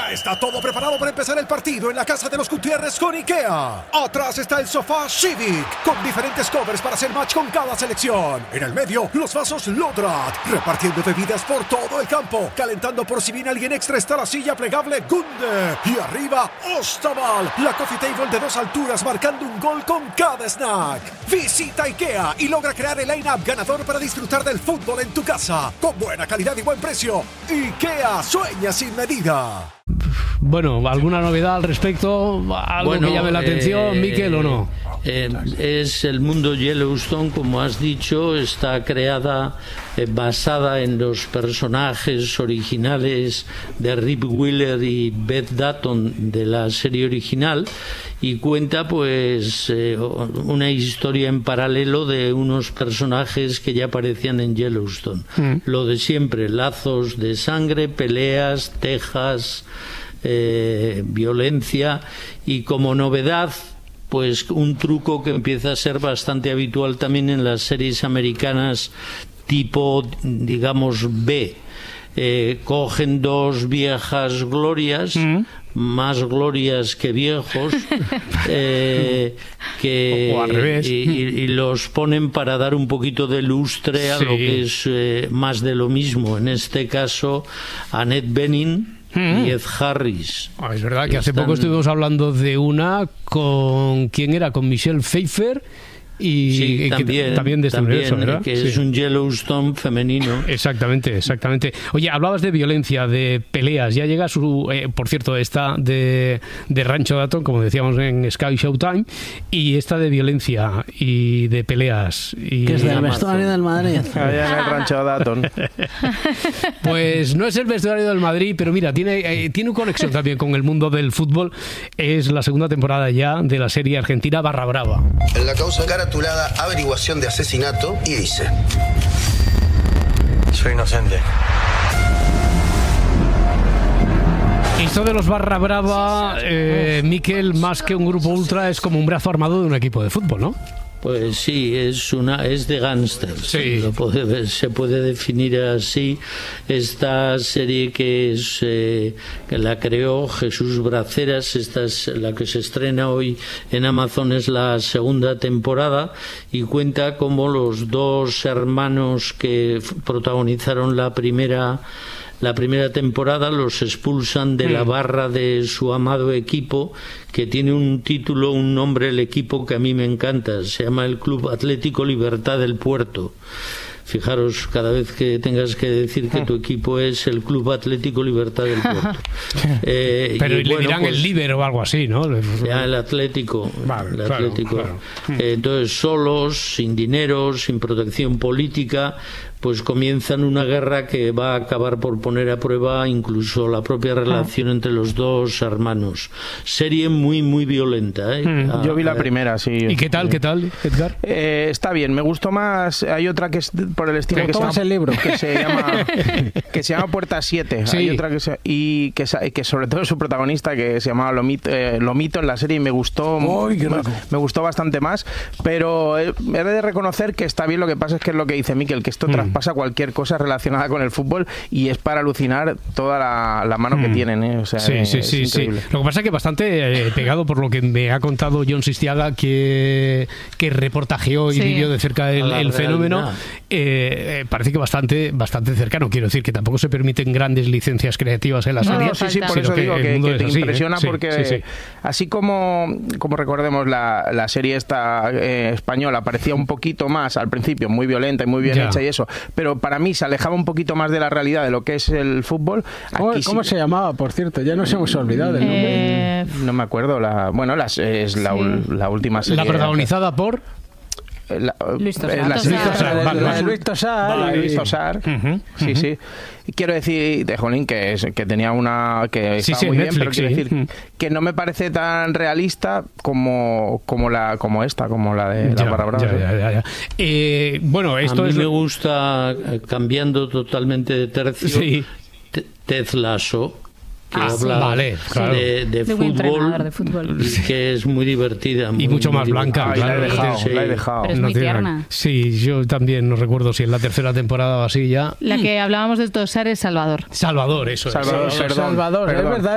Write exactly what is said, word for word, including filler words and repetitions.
Ya está todo preparado para empezar el partido en la casa de los Gutiérrez con IKEA. Atrás está el sofá Civic, con diferentes covers para hacer match con cada selección. En el medio, los vasos Lodrat, repartiendo bebidas por todo el campo. Calentando por si viene alguien extra está la silla plegable Gunde. Y arriba, Ostaval, la coffee table de dos alturas marcando un gol con cada snack. Visita IKEA y logra crear el line-up ganador para disfrutar del fútbol en tu casa. Con buena calidad y buen precio. IKEA, sueña sin medida. Bueno, ¿alguna novedad al respecto? ¿Algo bueno, que llame la atención, eh, Miquel, o no? Eh, es el mundo Yellowstone, como has dicho, está creada, eh, basada en los personajes originales de Rip Wheeler y Beth Dutton de la serie original, y cuenta pues eh, una historia en paralelo de unos personajes que ya aparecían en Yellowstone. Mm. Lo de siempre, lazos de sangre, peleas, tejas, eh, violencia, y como novedad pues un truco que empieza a ser bastante habitual también en las series americanas tipo, digamos, B. Eh, cogen dos viejas glorias, mm. más glorias que viejos, eh, que o al revés. Y, y, y los ponen para dar un poquito de lustre a sí. lo que es eh, más de lo mismo. En este caso, Annette Bening y Ed Harris. Ah, es verdad que, que hace están... poco estuvimos hablando de una con... ¿quién era? Con Michelle Pfeiffer. Y, sí, y también, que, también de este también, universo, ¿verdad? Que sí. es un Yellowstone femenino. Exactamente, exactamente. Oye, hablabas de violencia, de peleas. Ya llega su, eh, por cierto, esta de, de Rancho Dutton, como decíamos en Sky Showtime, y esta de violencia y de peleas. Y que es del vestuario del Madrid. Allá en el Rancho Dutton. Pues no es el vestuario del Madrid, pero mira, tiene, eh, tiene una conexión también con el mundo del fútbol. Es la segunda temporada ya de la serie argentina Barra Brava. En la causa caratulada averiguación de asesinato y dice: soy inocente. Esto de los Barra Brava, eh, Miquel, más que un grupo ultra, es como un brazo armado de un equipo de fútbol, ¿no? Pues sí, es una es de gángsters. Sí. Lo puede, se puede definir así. Esta serie que es eh, que la creó Jesús Braceras, esta es la que se estrena hoy en Amazon, es la segunda temporada y cuenta como los dos hermanos que protagonizaron la primera La primera temporada los expulsan de la barra de su amado equipo, que tiene un título, un nombre, el equipo que a mí me encanta, se llama el Club Atlético Libertad del Puerto. Fijaros, cada vez que tengas que decir que tu equipo es el Club Atlético Libertad del Puerto. Eh, Pero y, le bueno, dirán pues, el Líber o algo así, ¿no? Ya, el Atlético. Vale, el claro, Atlético. Claro. Eh, entonces, solos, sin dinero, sin protección política, pues comienzan una guerra que va a acabar por poner a prueba incluso la propia relación entre los dos hermanos. Serie muy, muy violenta, ¿eh? Mm, a, yo vi la a, primera, sí. ¿Y qué tal, qué tal, Edgar? Eh, está bien, me gustó más. Hay otra que es por el estilo que se, llama, el libro? que se llama que se llama Puerta siete. Sí. Hay otra que se, y que, que sobre todo su protagonista, que se llamaba Lomito, eh, Lomito en la serie, y me gustó. Oh, me, me gustó bastante más. Pero he de reconocer que está bien. Lo que pasa es que es lo que dice Miquel, que esto mm. traspasa cualquier cosa relacionada con el fútbol y es para alucinar toda la, la mano mm. que tienen, ¿eh? O sea, sí, sí, es sí, sí. Lo que pasa es que bastante eh, pegado por lo que me ha contado John Sistiaga, que, que reportajeó y sí. vivió de cerca el, el fenómeno. Eh, eh, parece que bastante bastante cercano. Quiero decir que tampoco se permiten grandes licencias creativas en la serie. No, no, sí, sí, por eso que digo que, que te así, impresiona, ¿eh? porque sí, sí, sí. así como, como recordemos la, la serie esta eh, española parecía un poquito más al principio muy violenta y muy bien ya. hecha y eso, pero para mí se alejaba un poquito más de la realidad de lo que es el fútbol. ¿Cómo, Aquí ¿cómo sí... se llamaba, por cierto? Ya nos hemos olvidado del nombre. Eh... No me acuerdo. La, bueno, la, es la, sí. la última serie. La protagonizada por... La, Luis Tosar. La, Luis Tosar. La, la, Luis Tosar. La, Luis Tosar. Uh-huh, sí, uh-huh. sí. Y quiero decir, de Jolín, que, es, que tenía una... que sí, estaba sí, muy Netflix, bien, pero quiero sí. decir uh-huh. que no me parece tan realista como, como, la, como esta, como la de ya, la Barra Brava. Ya, ya, ya, ya. Eh, bueno, esto a mí es... me gusta, cambiando totalmente de tercio, sí. Ted Lasso, que ah, habla vale, claro. de, de, de, fútbol, de fútbol, que es muy divertida. Muy, y mucho más muy blanca. Ay, claro, la he dejado, sí. la he dejado. Pero es no muy tiene... tierna. Sí, yo también no recuerdo si en la tercera temporada o así ya. La que hablábamos de Tosar es Salvador. Salvador, eso Salvador, es. perdón, Salvador, perdón. es verdad.